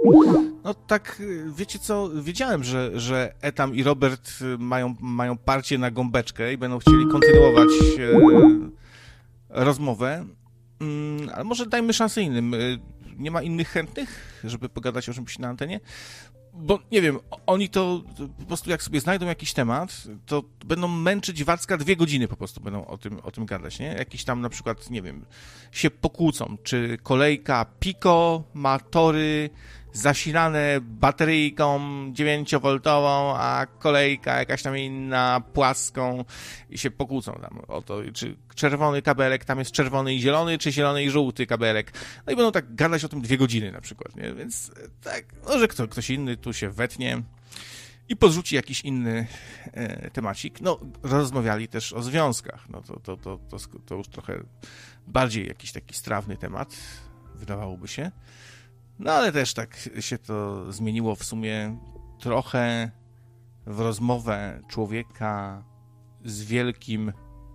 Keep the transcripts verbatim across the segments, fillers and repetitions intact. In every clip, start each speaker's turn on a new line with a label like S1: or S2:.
S1: No tak, wiecie co, wiedziałem, że, że Etam i Robert mają, mają parcie na gąbeczkę i będą chcieli kontynuować e, rozmowę, mm, ale może dajmy szansę innym. Nie ma innych chętnych, żeby pogadać o czymś na antenie? Bo, nie wiem, oni to po prostu jak sobie znajdą jakiś temat, to będą męczyć Wacka dwie godziny po prostu będą o tym, o tym gadać, nie? Jakiś tam na przykład, nie wiem, się pokłócą, czy kolejka Pico ma tory zasilane bateryjką dziewięciowoltową, a kolejka jakaś tam inna płaską i się pokłócą tam o to, czy czerwony kabelek tam jest czerwony i zielony, czy zielony i żółty kabelek. No i będą tak gadać o tym dwie godziny na przykład, nie? Więc tak, może kto, ktoś inny tu się wetnie i podrzuci jakiś inny e, temacik. No, rozmawiali też o związkach. No to, to, to, to, to już trochę bardziej jakiś taki strawny temat, wydawałoby się. No ale też tak się to zmieniło w sumie trochę w rozmowę człowieka z wielkim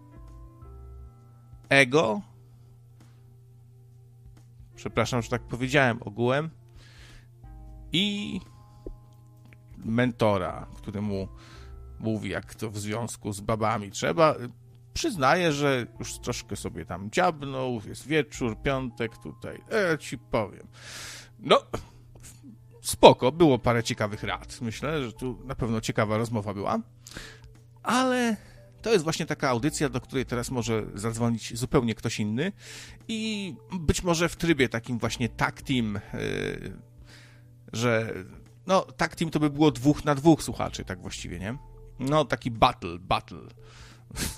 S1: ego. Przepraszam, że tak powiedziałem ogółem. I mentora, któremu mówi, jak to w związku z babami trzeba. Przyznaję, że już troszkę sobie tam dziabnął, jest wieczór, piątek tutaj, e, ci powiem. No, spoko, było parę ciekawych rad. Myślę, że tu na pewno ciekawa rozmowa była. Ale to jest właśnie taka audycja, do której teraz może zadzwonić zupełnie ktoś inny i być może w trybie takim właśnie tag team, yy, że no tag team to by było dwóch na dwóch słuchaczy, tak właściwie, nie? No taki battle, battle.